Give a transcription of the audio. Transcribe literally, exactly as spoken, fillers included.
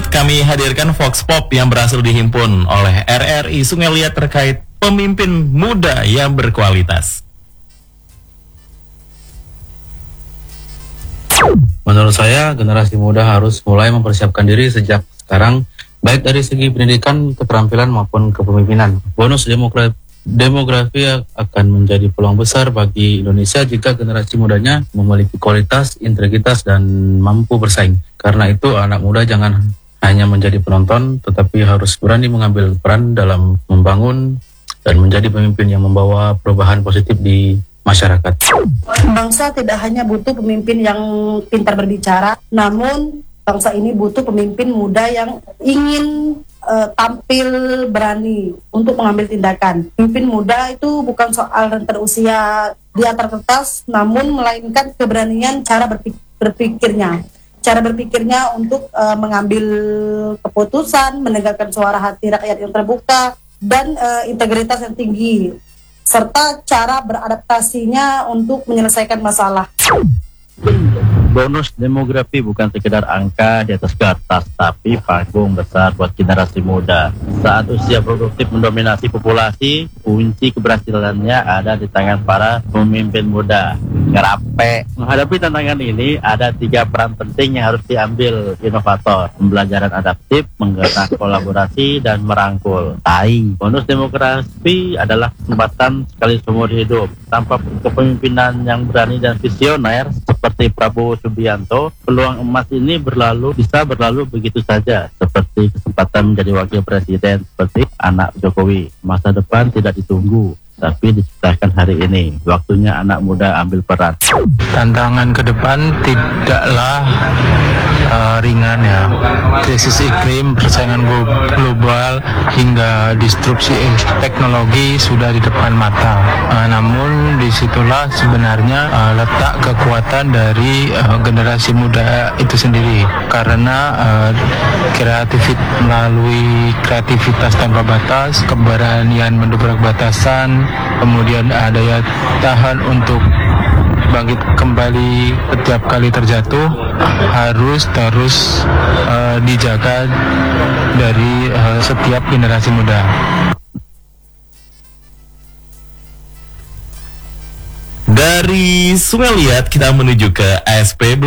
kami hadirkan Vox Pop yang berhasil dihimpun oleh R R I Sungai Liat terkait pemimpin muda yang berkualitas. Menurut saya, generasi muda harus mulai mempersiapkan diri sejak sekarang, baik dari segi pendidikan, keterampilan maupun kepemimpinan. Bonus demokrasi Demografi akan menjadi peluang besar bagi Indonesia jika generasi mudanya memiliki kualitas, integritas, dan mampu bersaing. Karena itu, anak muda jangan hanya menjadi penonton, tetapi harus berani mengambil peran dalam membangun dan menjadi pemimpin yang membawa perubahan positif di masyarakat. Bangsa tidak hanya butuh pemimpin yang pintar berbicara, namun bangsa ini butuh pemimpin muda yang ingin uh, tampil berani untuk mengambil tindakan. Pemimpin muda itu bukan soal rentang usia di atas kertas, namun melainkan keberanian cara berpikir, berpikirnya. Cara berpikirnya untuk uh, mengambil keputusan, mendengarkan suara hati rakyat yang terbuka, dan uh, integritas yang tinggi, serta cara beradaptasinya untuk menyelesaikan masalah. Bonus demografi bukan sekedar angka di atas kertas, tapi panggung besar buat generasi muda. Saat usia produktif mendominasi populasi, kunci keberhasilannya ada di tangan para pemimpin muda. Ngerape. Menghadapi tantangan ini, ada tiga peran penting yang harus diambil inovator: pembelajaran adaptif, menggerak kolaborasi, dan merangkul. Tai. Bonus demografi adalah kesempatan sekali seumur hidup. Tanpa kepemimpinan yang berani dan visioner seperti Prabowo Subianto, peluang emas ini berlalu bisa berlalu begitu saja, seperti kesempatan menjadi wakil presiden seperti anak Jokowi. Masa depan tidak ditunggu, tapi diciptakan hari ini. Waktunya anak muda ambil peran. Tantangan ke depan tidaklah uh, ringan ya. Krisis iklim, persaingan global, hingga disrupsi teknologi sudah di depan mata. Uh, namun disitulah sebenarnya uh, letak kekuatan dari uh, generasi muda itu sendiri. Karena uh, kreativitas melalui kreativitas tanpa batas, keberanian mendobrak batasan, kemudian ada daya tahan untuk bangkit kembali setiap kali terjatuh, harus terus uh, dijaga dari uh, setiap generasi muda. Dari Sungai Liat kita menuju ke A S P